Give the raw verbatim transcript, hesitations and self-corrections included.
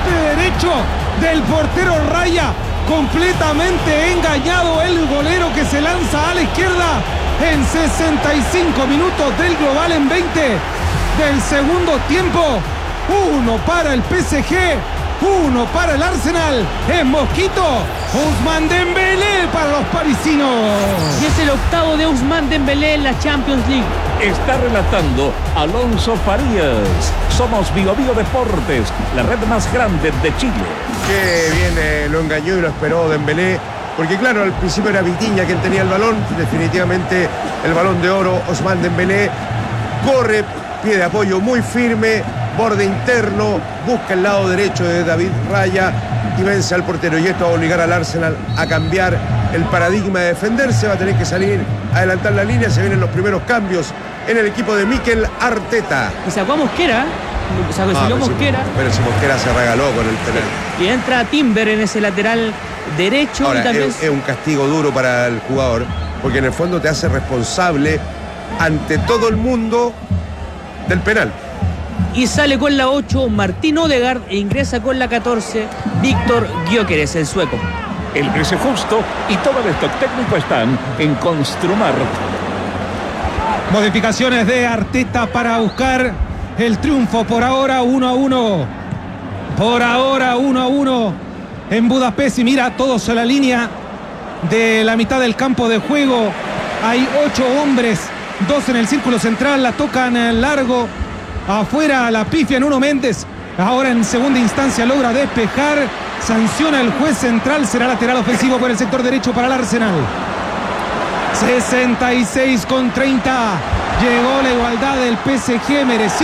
poste derecho del portero Raya. Completamente engañado el golero que se lanza a la izquierda en sesenta y cinco minutos del global en veinte del segundo tiempo. Uno para el P S G, uno para el Arsenal. En Mosquito, Ousmane Dembélé para los parisinos. Y es el octavo de Ousmane Dembélé en la Champions League. Está relatando Alonso Farías. Somos Bio Bio Deportes, la red más grande de Chile. Que bien eh, lo engañó y lo esperó Dembélé, porque claro, al principio era Vitinha quien tenía el balón, definitivamente el balón de oro, Ousmane Dembélé, corre, pie de apoyo muy firme, borde interno, busca el lado derecho de David Raya y vence al portero, y esto va a obligar al Arsenal a cambiar el paradigma de defenderse, va a tener que salir a adelantar la línea, se vienen los primeros cambios en el equipo de Mikel Arteta. Y sacó a Mosquera, sacó Ah, a pero Mosquera. Si, pero si Mosquera se regaló con el penal. Y entra Timber en ese lateral derecho. Ahora, y también... es, es un castigo duro para el jugador, porque en el fondo te hace responsable ante todo el mundo del penal. Y sale con la ocho Martín Odegaard e ingresa con la catorce Víctor Gyökeres, el sueco. El precio justo y todo el stock técnico están en Construmar. Modificaciones de Arteta para buscar el triunfo. Por ahora uno a uno. Por ahora uno a uno en Budapest. Y mira, todos a la línea de la mitad del campo de juego. Hay ocho hombres, dos en el círculo central, la tocan largo. Afuera la pifia Nuno Méndez. Ahora en segunda instancia logra despejar. Sanciona el juez central. Será lateral ofensivo por el sector derecho para el Arsenal. sesenta y seis con treinta. Llegó la igualdad del P S G. Merecido.